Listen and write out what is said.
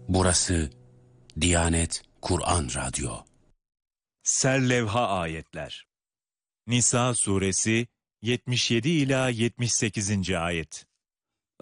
Burası Diyanet Kur'an Radyo. Serlevha ayetler. Nisa suresi 77 ila 78. ayet.